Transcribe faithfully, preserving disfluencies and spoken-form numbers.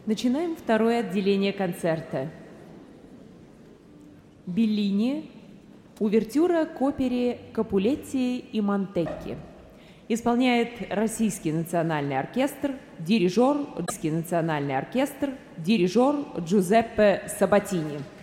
Начинаем второе отделение концерта. Беллини, увертюра к опере «Капулетти и Монтекки». Исполняет Российский национальный оркестр, дирижер, Российский национальный оркестр, дирижер Джузеппе Сабатини.